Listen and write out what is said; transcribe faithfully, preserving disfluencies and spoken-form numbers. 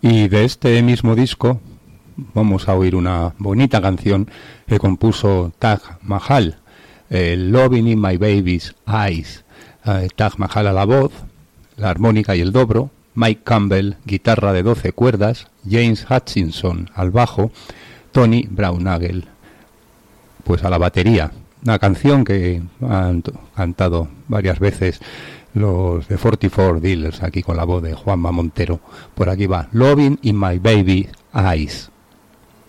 Y de este mismo disco vamos a oír una bonita canción que compuso Taj Mahal, eh, Loving in My Baby's Eyes. Eh, Taj Mahal a la voz, la armónica y el dobro, Mike Campbell, guitarra de doce cuerdas, James Hutchinson al bajo, Tony Brownagel pues a la batería. Una canción que han cantado varias veces los de cuarenta y cuatro Dealers, aquí con la voz de Juanma Montero. Por aquí va, Loving in My Baby's Eyes.